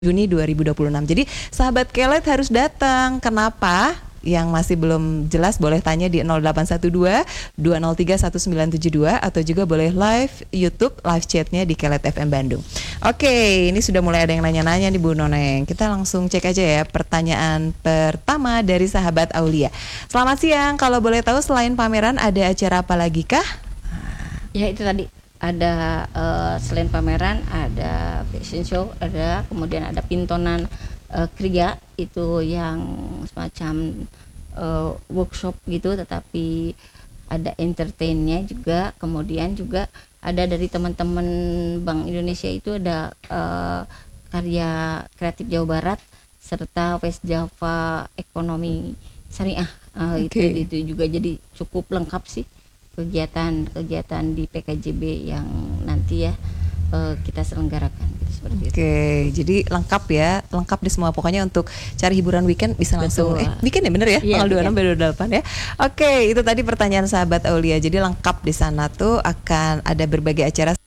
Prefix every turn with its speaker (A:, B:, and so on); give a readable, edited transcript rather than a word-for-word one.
A: Juni 2026. Jadi sahabat Kelet harus datang. Kenapa? Yang masih belum jelas boleh tanya di 0812 203 1972 atau juga boleh live YouTube live chatnya di Kelet FM Bandung. Oke, ini sudah mulai ada yang nanya-nanya nih Bu Noneng. Kita langsung cek aja ya pertanyaan pertama dari sahabat Aulia. Selamat siang, kalau boleh tahu selain pameran ada acara apa lagi kah?
B: Ya itu tadi ada selain pameran ada fashion show, ada kemudian ada pintonan kriya itu yang semacam workshop gitu, tetapi ada entertainnya juga, kemudian juga ada dari teman-teman Bank Indonesia itu ada karya kreatif Jawa Barat serta West Java ekonomi syariah itu juga, jadi cukup lengkap sih kegiatan di PKJB yang nanti ya kita selenggarakan gitu, seperti itu.
A: Oke, jadi lengkap ya, lengkap di semua. Pokoknya untuk cari hiburan weekend bisa langsung weekend ya, bener ya,
B: Iya,
A: tanggal 26 sampai 28 ya. Oke, itu tadi pertanyaan sahabat Aulia. Jadi lengkap di sana tuh akan ada berbagai acara